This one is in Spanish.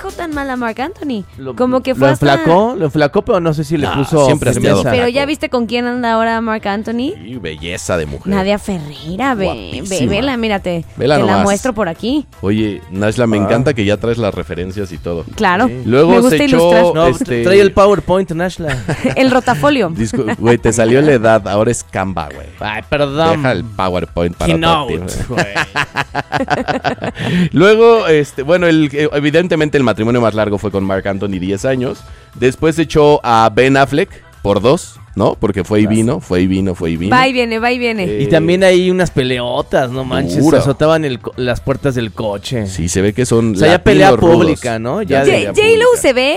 dejó tan mal a Marc Anthony. Como que fue lo enflacó, pero no sé si le puso siempre ha estado pero flaco. ¿ya viste con quién anda ahora Marc Anthony? Y belleza de mujer. Nadia Ferreira, vela, mírate. Vela te la nomás. muestro por aquí. Oye, Nashla, me encanta que ya traes las referencias y todo. Claro. Luego me gusta se ilustrar. echó... No, trae el PowerPoint, Nashla. El rotafolio. Güey, te salió la edad, ahora es Canva, güey. Ay, perdón. Deja el PowerPoint para Keynote, otro tiempo. güey. Luego, bueno, evidentemente el matrimonio más largo fue con Marc Anthony, 10 años. Después se echó a Ben Affleck por 2, ¿no? Porque fue y vino. Va y viene. Y también hay unas peleotas, no manches. Duro. Se azotaban las puertas del coche. Sí, se ve que son O sea, ya latinos pelea rudos. pública, ¿no? Ya pelea J-Lo pública. se ve